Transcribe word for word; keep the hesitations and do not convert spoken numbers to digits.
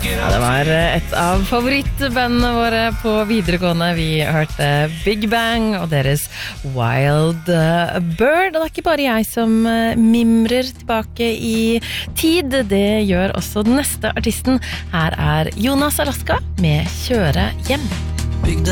Ja, det var et av favorittbandene våre på videregående. Vi hørte Big Bang og deres Wild Bird. Og det er ikke bare jeg som mimrer tilbake i tid. Det gjør også den neste artisten. Her er Jonas Alaska med Kjøre hjem.